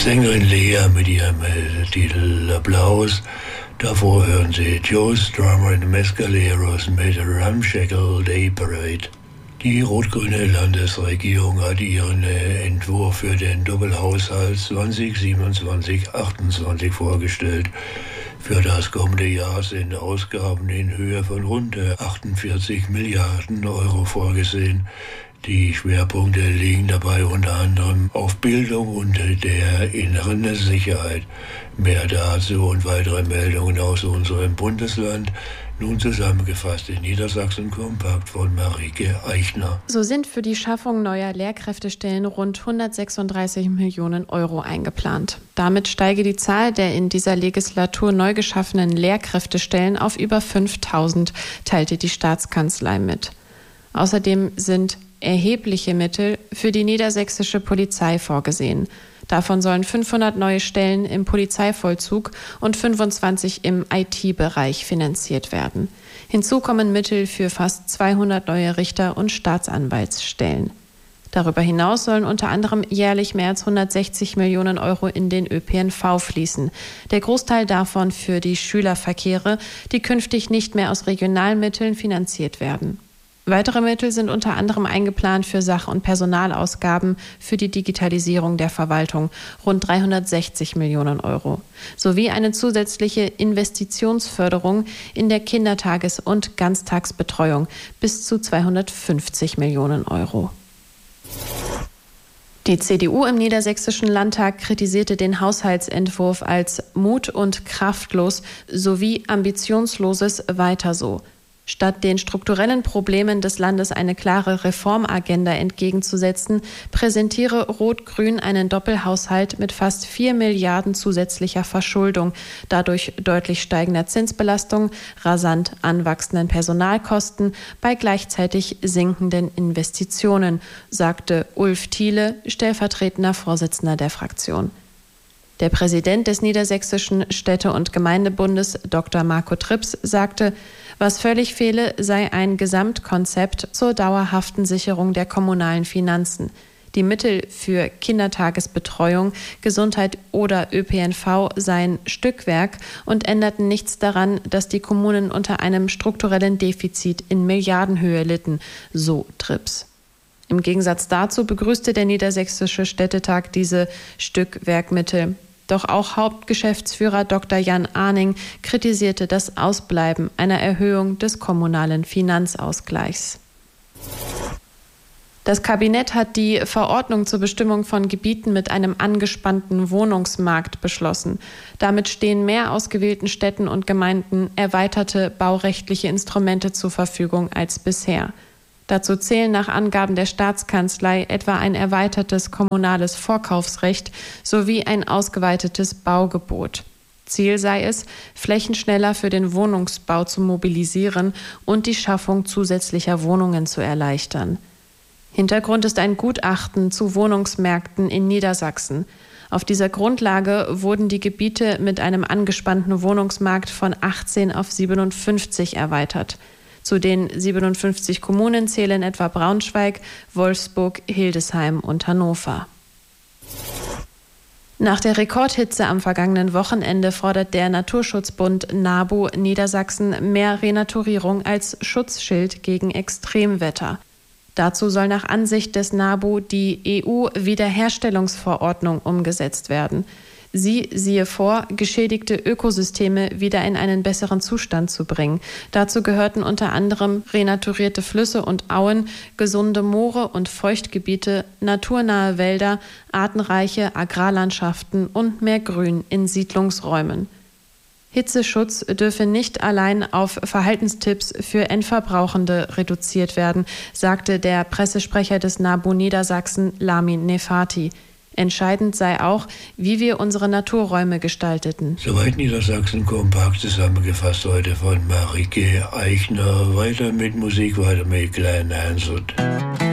Sängerin Lea mit ihrem Titel Applaus. Davor hören Sie Joe Strummer and the Mescaleros mit Ramshackle Day Parade. Die rot-grüne Landesregierung hat ihren Entwurf für den Doppelhaushalt 2027-28 vorgestellt. Für das kommende Jahr sind Ausgaben in Höhe von rund 48 Milliarden Euro vorgesehen. Die Schwerpunkte liegen dabei unter anderem auf Bildung und der inneren Sicherheit. Mehr dazu und weitere Meldungen aus unserem Bundesland, nun zusammengefasst in Niedersachsen Kompakt von Marike Eichner. So sind für die Schaffung neuer Lehrkräftestellen rund 136 Millionen Euro eingeplant. Damit steige die Zahl der in dieser Legislatur neu geschaffenen Lehrkräftestellen auf über 5.000, teilte die Staatskanzlei mit. Außerdem sind erhebliche Mittel für die niedersächsische Polizei vorgesehen. Davon sollen 500 neue Stellen im Polizeivollzug und 25 im IT-Bereich finanziert werden. Hinzu kommen Mittel für fast 200 neue Richter- und Staatsanwaltsstellen. Darüber hinaus sollen unter anderem jährlich mehr als 160 Millionen Euro in den ÖPNV fließen. Der Großteil davon für die Schülerverkehre, die künftig nicht mehr aus Regionalmitteln finanziert werden. Weitere Mittel sind unter anderem eingeplant für Sach- und Personalausgaben für die Digitalisierung der Verwaltung, rund 360 Millionen Euro, sowie eine zusätzliche Investitionsförderung in der Kindertages- und Ganztagsbetreuung bis zu 250 Millionen Euro. Die CDU im Niedersächsischen Landtag kritisierte den Haushaltsentwurf als mut- und kraftlos sowie ambitionsloses Weiter so. Statt den strukturellen Problemen des Landes eine klare Reformagenda entgegenzusetzen, präsentiere Rot-Grün einen Doppelhaushalt mit fast 4 Milliarden zusätzlicher Verschuldung, dadurch deutlich steigender Zinsbelastung, rasant anwachsenden Personalkosten bei gleichzeitig sinkenden Investitionen, sagte Ulf Thiele, stellvertretender Vorsitzender der Fraktion. Der Präsident des Niedersächsischen Städte- und Gemeindebundes, Dr. Marco Trips, sagte, was völlig fehle, sei ein Gesamtkonzept zur dauerhaften Sicherung der kommunalen Finanzen. Die Mittel für Kindertagesbetreuung, Gesundheit oder ÖPNV seien Stückwerk und änderten nichts daran, dass die Kommunen unter einem strukturellen Defizit in Milliardenhöhe litten, so Trips. Im Gegensatz dazu begrüßte der Niedersächsische Städtetag diese Stückwerkmittel. Doch auch Hauptgeschäftsführer Dr. Jan Ahning kritisierte das Ausbleiben einer Erhöhung des kommunalen Finanzausgleichs. Das Kabinett hat die Verordnung zur Bestimmung von Gebieten mit einem angespannten Wohnungsmarkt beschlossen. Damit stehen mehr ausgewählten Städten und Gemeinden erweiterte baurechtliche Instrumente zur Verfügung als bisher. Dazu zählen nach Angaben der Staatskanzlei etwa ein erweitertes kommunales Vorkaufsrecht sowie ein ausgeweitetes Baugebot. Ziel sei es, Flächen schneller für den Wohnungsbau zu mobilisieren und die Schaffung zusätzlicher Wohnungen zu erleichtern. Hintergrund ist ein Gutachten zu Wohnungsmärkten in Niedersachsen. Auf dieser Grundlage wurden die Gebiete mit einem angespannten Wohnungsmarkt von 18 auf 57 erweitert. Zu den 57 Kommunen zählen etwa Braunschweig, Wolfsburg, Hildesheim und Hannover. Nach der Rekordhitze am vergangenen Wochenende fordert der Naturschutzbund NABU Niedersachsen mehr Renaturierung als Schutzschild gegen Extremwetter. Dazu soll nach Ansicht des NABU die EU-Wiederherstellungsverordnung umgesetzt werden. Sie siehe vor, geschädigte Ökosysteme wieder in einen besseren Zustand zu bringen. Dazu gehörten unter anderem renaturierte Flüsse und Auen, gesunde Moore und Feuchtgebiete, naturnahe Wälder, artenreiche Agrarlandschaften und mehr Grün in Siedlungsräumen. Hitzeschutz dürfe nicht allein auf Verhaltenstipps für Endverbrauchende reduziert werden, sagte der Pressesprecher des NABU Niedersachsen, Lamin Nefati. Entscheidend sei auch, wie wir unsere Naturräume gestalteten. Soweit Niedersachsen Kompakt, zusammengefasst heute von Marike Eichner. Weiter mit Musik, weiter mit Glenn Hansard.